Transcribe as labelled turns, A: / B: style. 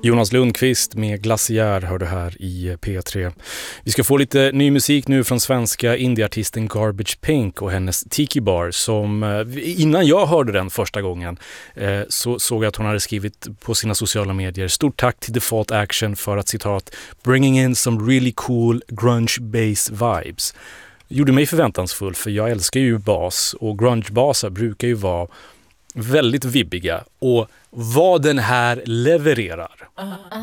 A: Jonas Lundqvist med Glaciär hör du här i P3. Vi ska få lite ny musik nu från svenska indieartisten Garbage Pink och hennes Tiki Bar som innan jag hörde den första gången så såg jag att hon hade skrivit på sina sociala medier: stort tack till Default Action för att citat bringing in some really cool grunge bass vibes. Gjorde mig förväntansfull för jag älskar ju bas och grunge-basar brukar ju vara väldigt vibbiga och vad den här levererar.